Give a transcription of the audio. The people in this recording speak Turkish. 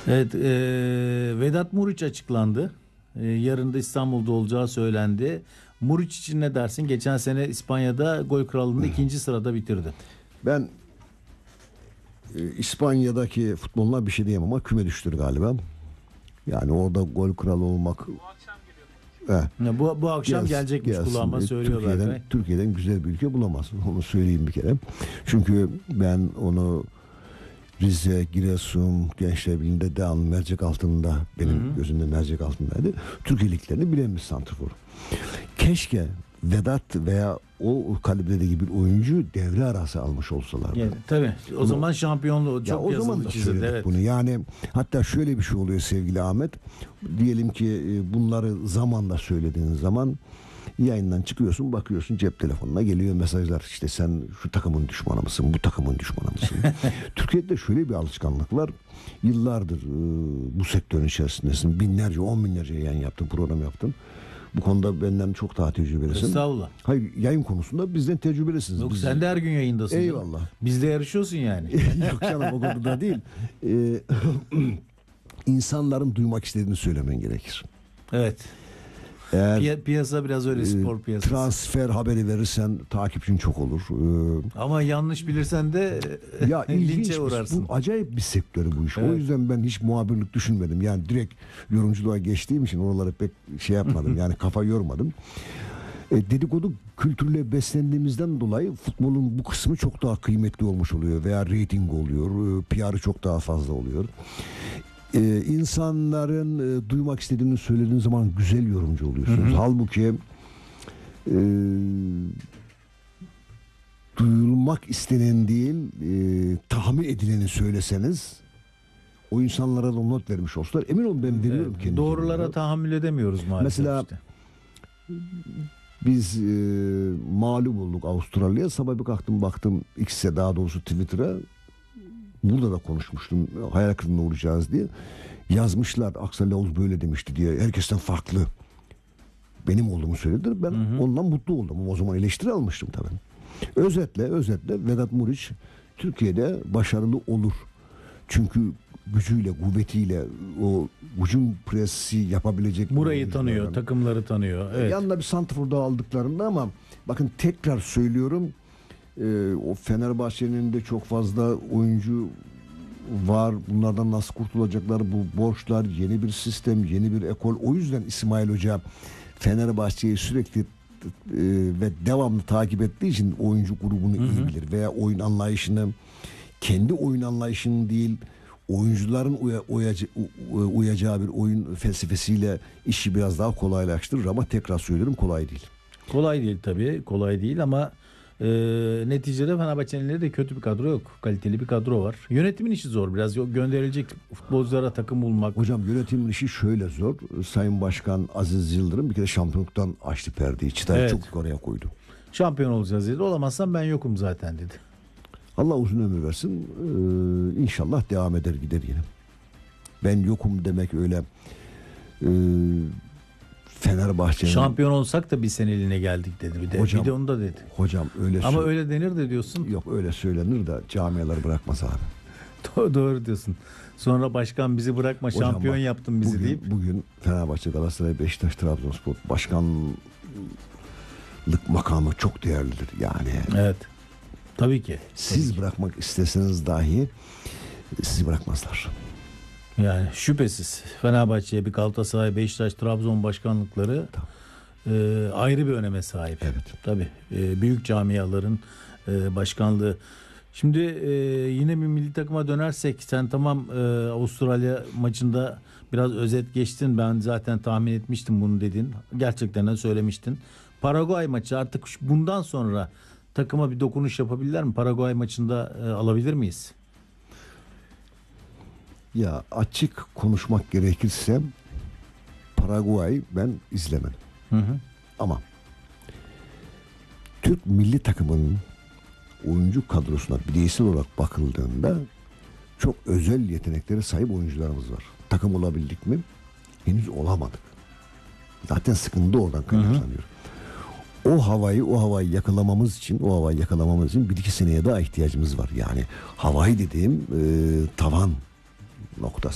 Evet, Vedat Muriç açıklandı. Yarın da İstanbul'da olacağı söylendi. Muriç için ne dersin? Geçen sene İspanya'da gol krallığında ikinci sırada bitirdi. Ben İspanya'daki futboluna bir şey diyemem ama küme düştür galiba. Yani orada gol kralı olmak. Ya bu akşam gelecekmiş kulağıma söylüyorlar. Türkiye'den güzel bir ülke bulamaz. Onu söyleyeyim bir kere. Çünkü ben onu Rize, Giresun, Gençler Birliği'nde devamlı mercek altında, benim gözümde mercek altındaydı. Türkiye liglerini bilen bir santrfor. Keşke Vedat veya o kalibredeki bir oyuncu devre arası almış olsalar. Yani, tabii. O zaman şampiyonluğu çok o zaman da çizildi. Evet. Bunu. Yani hatta şöyle bir şey oluyor sevgili Ahmet. Diyelim ki bunları zamanla söylediğin zaman yayından çıkıyorsun, bakıyorsun cep telefonuna geliyor mesajlar. İşte sen şu takımın düşmanı mısın, bu takımın düşmanı mısın? Türkiye'de şöyle bir alışkanlık var. Yıllardır bu sektörün içerisindesin. Binlerce, 10 binlerce yayın yaptın, program yaptın. Bu konuda benden çok daha tecrübelisin. Estağfurullah. Hayır, yayın konusunda bizden tecrübelisiniz. Yok, sen de her gün yayındasın. Eyvallah. Bizde yarışıyorsun yani. Yok canım, o konuda değil. İnsanların duymak istediğini söylemen gerekir. Evet. Piyasa biraz öyle, spor piyasası. Transfer haberi verirsen takipçin çok olur. Ama yanlış bilirsen de ya linçe uğrarsın. Bu acayip bir sektörü bu iş. Evet. O yüzden ben hiç muhabirlik düşünmedim. Yani direkt yorumculuğa geçtiğim için oraları pek şey yapmadım. Yani kafa yormadım. Dedikodu kültürüyle beslendiğimizden dolayı futbolun bu kısmı çok daha kıymetli olmuş oluyor veya reyting oluyor, PR'ı çok daha fazla oluyor. İnsanların duymak istediğini söylediğin zaman güzel yorumcu oluyorsunuz. Halbuki duyulmak istenen değil, tahmin edileni söyleseniz o insanlara da not vermiş olsalar, emin olun ben veriyorum kendime. Doğrulara tahammül edemiyoruz maalesef. Mesela işte. Biz mağlup olduk Avustralya'ya. Sabah bir kalktım baktım X'e, daha doğrusu Twitter'a. Burada da konuşmuştum. Hayal kırıklığına uğrayacağız diye. Yazmışlar Aksel Yavuz böyle demişti diye. Herkesten farklı. Benim olduğumu söylediler. Ben ondan mutlu oldum. O zaman eleştiri almıştım tabii. Özetle Vedat Muriç Türkiye'de başarılı olur. Çünkü gücüyle, kuvvetiyle o hücum presi yapabilecek. Burayı tanıyor, takımları tanıyor. Evet. Yanına bir santrfor daha aldıklarında ama bakın tekrar söylüyorum, o Fenerbahçe'nin de çok fazla oyuncu var. Bunlardan nasıl kurtulacaklar, bu borçlar, yeni bir sistem, yeni bir ekol. O yüzden İsmail Hoca Fenerbahçe'yi sürekli ve devamlı takip ettiği için oyuncu grubunu iyi bilir veya oyun anlayışını, kendi oyun anlayışını değil, oyuncuların uyacağı bir oyun felsefesiyle işi biraz daha kolaylaştırır ama tekrar söylüyorum, kolay değil. Kolay değil tabii, kolay değil ama neticede Fenerbahçe'nin elinde de kötü bir kadro yok. Kaliteli bir kadro var. Yönetimin işi zor biraz. Gönderilecek futbolculara takım bulmak. Hocam yönetimin işi şöyle zor. Sayın Başkan Aziz Yıldırım bir kere şampiyonluktan açtı perdeyi. Çıtayı çok yukarıya koydu. Şampiyon olacağız dedi. Olamazsam ben yokum zaten dedi. Allah uzun ömür versin. İnşallah devam eder gider yine. Ben yokum demek öyle Fenerbahçe'nin... Şampiyon olsak da bir seneliğine geldik dedi. Bir de, hocam, bir de onu da dedi. Hocam öyle ama öyle denir de diyorsun. Yok öyle söylenir de camialar bırakmaz abi. Doğru diyorsun. Sonra başkan bizi bırakma, hocam şampiyon bak, yaptın bizi deyip. Bugün Fenerbahçe, Galatasaray, Beşiktaş, Trabzonspor başkanlık makamı çok değerlidir yani. Evet. Tabii ki. Siz bırakmak isteseniz dahi sizi bırakmazlar. Yani şüphesiz Fenerbahçe'ye bir Galatasaray, Beşiktaş, Trabzon başkanlıkları ayrı bir öneme sahip. Evet. Tabii büyük camiaların başkanlığı. Şimdi yine bir milli takıma dönersek, sen tamam Avustralya maçında biraz özet geçtin. Ben zaten tahmin etmiştim bunu dedin. Gerçekten de söylemiştin. Paraguay maçı artık bundan sonra takıma bir dokunuş yapabilirler mi? Paraguay maçında alabilir miyiz? Ya açık konuşmak gerekirse Paraguay ben izlemedim. Ama Türk milli takımının oyuncu kadrosuna bireysel olarak bakıldığında çok özel yeteneklere sahip oyuncularımız var. Takım olabildik mi? Henüz olamadık. Zaten sıkıntı oradan kaynaklanıyor. O havayı yakalamamız için, bir iki seneye daha ihtiyacımız var. Yani havayı dediğim tavan noktası.